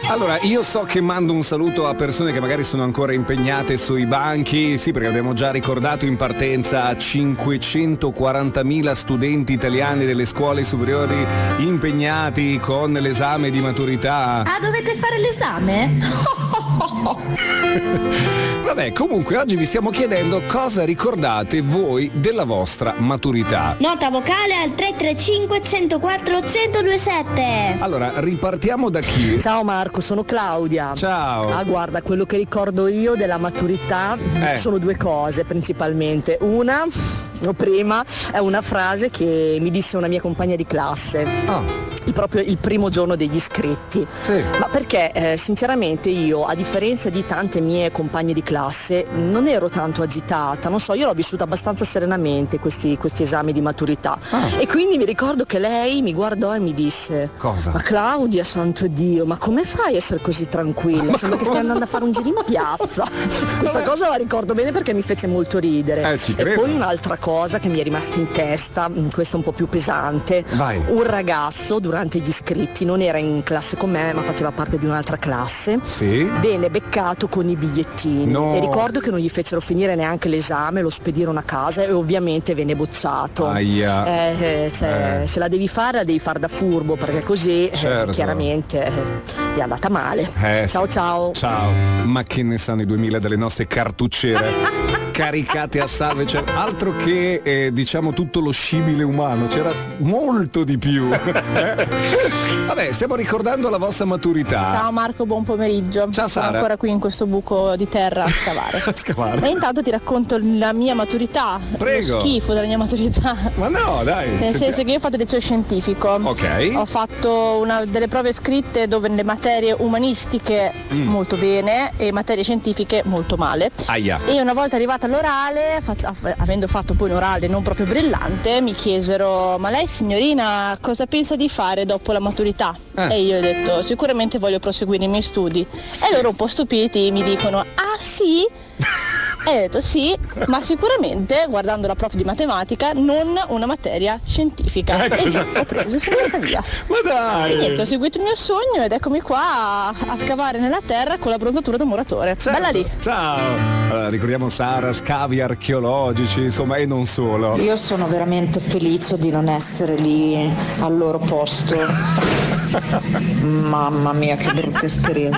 Allora, io so che mando un saluto a persone che magari sono ancora impegnate sui banchi, sì, perché abbiamo già ricordato in partenza 540.000 studenti italiani delle scuole superiori impegnati con l'esame di maturità. Ah, dovete fare l'esame? Vabbè, comunque oggi vi stiamo chiedendo cosa ricordate voi della vostra maturità. Nota vocale al 335 104 1027. Allora, ripartiamo da chi? Ciao Marco, sono Claudia. Ciao. Ah, guarda, quello che ricordo io della maturità sono due cose principalmente. Una, prima, è una frase che mi disse una mia compagna di classe. Proprio il primo giorno degli iscritti. Sì. Ma perché sinceramente io, a differenza di tante mie compagne di classe, non ero tanto agitata, non so, io l'ho vissuta abbastanza serenamente questi esami di maturità. E quindi mi ricordo che lei mi guardò e mi disse: cosa? Ma Claudia, santo Dio, ma come fai a essere così tranquilla? Sembra che stai andando a fare un giro in piazza. Questa cosa la ricordo bene perché mi fece molto ridere. Ci e credo. poi un'altra cosa che mi è rimasta in testa, questa un po' più pesante. Vai. Un ragazzo durante gli iscritti non era in classe con me, ma faceva parte di un'altra classe. Sì. Venne beccato con i bigliettini. No. E ricordo che non gli fecero finire neanche l'esame, lo spedirono a casa e ovviamente venne bocciato. Aia. Se la devi fare, la devi fare da furbo, perché così Certo. chiaramente è andata male. Ciao sì. ciao. Ciao. Ma che ne sanno i 2000 delle nostre cartucciere? Caricate a salve, cioè, altro che diciamo tutto lo scibile umano, c'era molto di più. Vabbè, stiamo ricordando la vostra maturità. Ciao Marco, buon pomeriggio. Ciao Sara. Sono ancora qui in questo buco di terra a scavare. Ma intanto ti racconto la mia maturità. Prego. Lo schifo della mia maturità. Ma no, dai. Nel senso che io ho fatto il liceo scientifico. Ok. Ho fatto delle prove scritte dove le materie umanistiche molto bene e materie scientifiche molto male. Aia. E una volta arrivata all'orale, avendo fatto poi un orale non proprio brillante, mi chiesero: ma lei signorina cosa pensa di fare dopo la maturità? E io ho detto: sicuramente voglio proseguire i miei studi. E loro un po' stupiti mi dicono: ah sì? E ho detto sì, ma sicuramente guardando la prof di matematica non una materia scientifica. E ho preso e sono andata via. Ma dai! E niente, ho seguito il mio sogno ed eccomi qua a scavare nella terra con la bronzatura da muratore. Certo. Bella lì. Ciao! Allora, ricordiamo Sara, scavi archeologici, insomma, e non solo. Io sono veramente felice di non essere lì al loro posto. Mamma mia, che brutta esperienza.